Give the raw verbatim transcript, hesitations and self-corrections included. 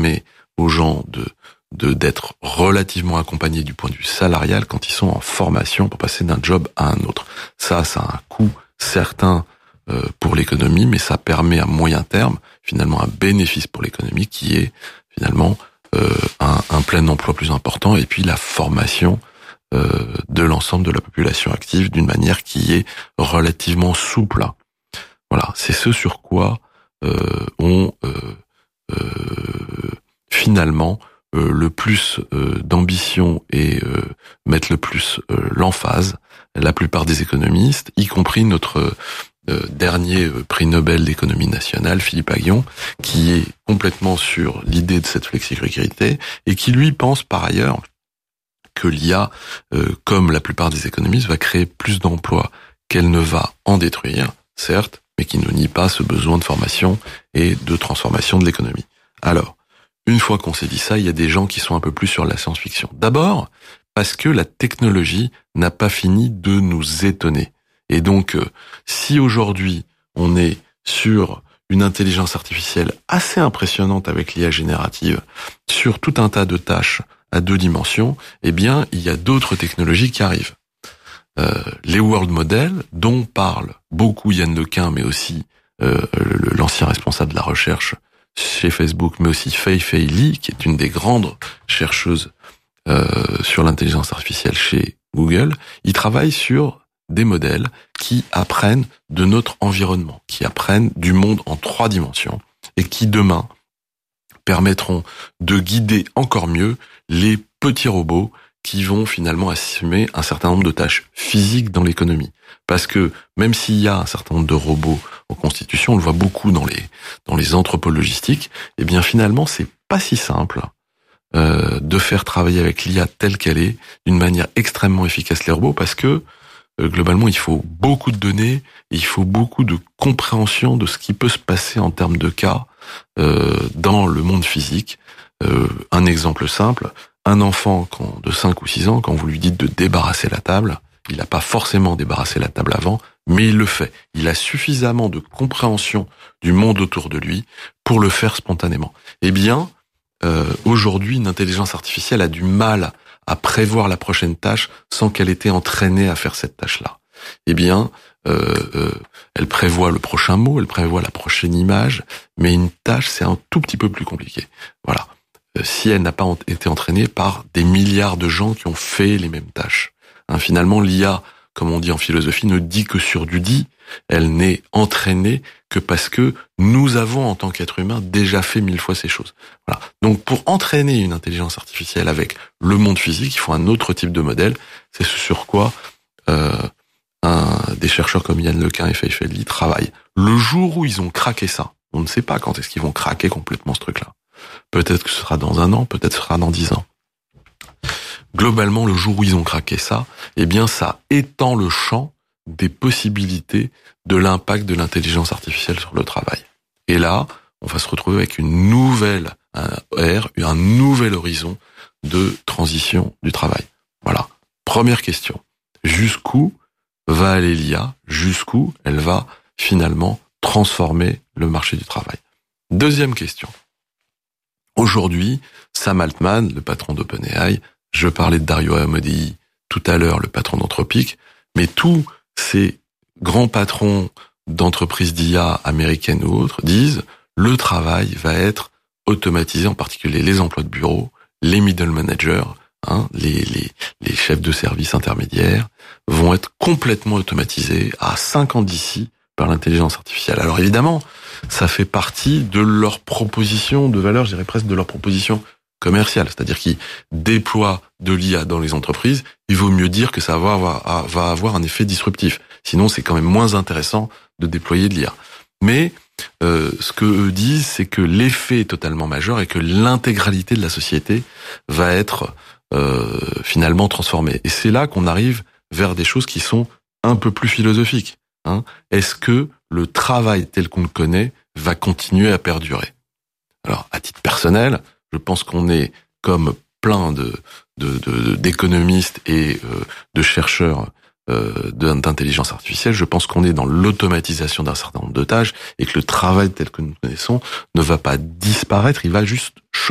permet aux gens de, de d'être relativement accompagnés du point de vue salarial quand ils sont en formation pour passer d'un job à un autre. Ça, ça a un coût certain euh, pour l'économie, mais ça permet à moyen terme finalement un bénéfice pour l'économie qui est finalement euh, un, un plein emploi plus important et puis la formation euh, de l'ensemble de la population active d'une manière qui est relativement souple. Voilà, c'est ce sur quoi euh, on euh, euh, finalement euh, le plus euh, d'ambition et euh, mettre le plus euh, l'emphase. La plupart des économistes, y compris notre euh, dernier prix Nobel d'économie nationale, Philippe Aghion, qui est complètement sur l'idée de cette flexisécurité et qui lui pense par ailleurs que l'I A, euh, comme la plupart des économistes, va créer plus d'emplois qu'elle ne va en détruire, certes, mais qui ne nie pas ce besoin de formation et de transformation de l'économie. Alors, une fois qu'on s'est dit ça, il y a des gens qui sont un peu plus sur la science-fiction. D'abord, parce que la technologie n'a pas fini de nous étonner. Et donc, euh, si aujourd'hui, on est sur une intelligence artificielle assez impressionnante avec l'I A générative, sur tout un tas de tâches à deux dimensions, eh bien, il y a d'autres technologies qui arrivent. Euh, les world models, dont parle beaucoup Yann Lequin, mais aussi euh, l'ancien responsable de la recherche chez Facebook, mais aussi Fei Fei Li, qui est une des grandes chercheuses euh, sur l'intelligence artificielle chez Google, ils travaillent sur des modèles qui apprennent de notre environnement, qui apprennent du monde en trois dimensions, et qui demain permettront de guider encore mieux les petits robots qui vont finalement assumer un certain nombre de tâches physiques dans l'économie. Parce que même s'il y a un certain nombre de robots en constitution, on le voit beaucoup dans les dans les entrepôts logistiques, eh bien finalement c'est pas si simple euh, de faire travailler avec l'I A telle qu'elle est d'une manière extrêmement efficace les robots, parce que euh, globalement il faut beaucoup de données, et il faut beaucoup de compréhension de ce qui peut se passer en termes de cas euh, dans le monde physique. Euh, un exemple simple. Un enfant quand, de cinq ou six ans, quand vous lui dites de débarrasser la table, il n'a pas forcément débarrassé la table avant, mais il le fait. Il a suffisamment de compréhension du monde autour de lui pour le faire spontanément. Eh bien, euh, aujourd'hui, une intelligence artificielle a du mal à prévoir la prochaine tâche sans qu'elle ait été entraînée à faire cette tâche-là. Eh bien, euh, euh, elle prévoit le prochain mot, elle prévoit la prochaine image, mais une tâche, c'est un tout petit peu plus compliqué. Voilà. Si elle n'a pas été entraînée par des milliards de gens qui ont fait les mêmes tâches. Hein, finalement, l'I A, comme on dit en philosophie, ne dit que sur du dit. Elle n'est entraînée que parce que nous avons, en tant qu'être humain, déjà fait mille fois ces choses. Voilà. Donc, pour entraîner une intelligence artificielle avec le monde physique, il faut un autre type de modèle. C'est ce sur quoi euh, un, des chercheurs comme Yann Lequin et Fei Fei Li travaillent. Le jour où ils ont craqué ça, on ne sait pas quand est-ce qu'ils vont craquer complètement ce truc-là. Peut-être que ce sera dans un an, peut-être que ce sera dans dix ans. Globalement, le jour où ils ont craqué ça, eh bien, ça étend le champ des possibilités de l'impact de l'intelligence artificielle sur le travail. Et là, on va se retrouver avec une nouvelle ère, un nouvel horizon de transition du travail. Voilà. Première question. Jusqu'où va aller l'I A? Jusqu'où elle va finalement transformer le marché du travail? Deuxième question. Aujourd'hui, Sam Altman, le patron d'OpenAI, je parlais de Dario Amodei tout à l'heure, le patron d'Anthropic, mais tous ces grands patrons d'entreprises d'I A américaines ou autres disent le travail va être automatisé, en particulier les emplois de bureau, les middle managers, hein, les, les, les chefs de service intermédiaires, vont être complètement automatisés à cinq ans d'ici par l'intelligence artificielle. Alors évidemment, ça fait partie de leur proposition de valeur, je dirais presque de leur proposition commerciale, c'est-à-dire qu'ils déploient de l'I A dans les entreprises, il vaut mieux dire que ça va avoir, va avoir un effet disruptif. Sinon, c'est quand même moins intéressant de déployer de l'I A. Mais euh, ce que eux disent, c'est que l'effet est totalement majeur et que l'intégralité de la société va être euh, finalement transformée. Et c'est là qu'on arrive vers des choses qui sont un peu plus philosophiques. Hein. Est-ce que le travail tel qu'on le connaît va continuer à perdurer? Alors, à titre personnel, je pense qu'on est comme plein de, de, de d'économistes et euh, de chercheurs euh, d'intelligence artificielle, je pense qu'on est dans l'automatisation d'un certain nombre de tâches et que le travail tel que nous le connaissons ne va pas disparaître, il va juste changer.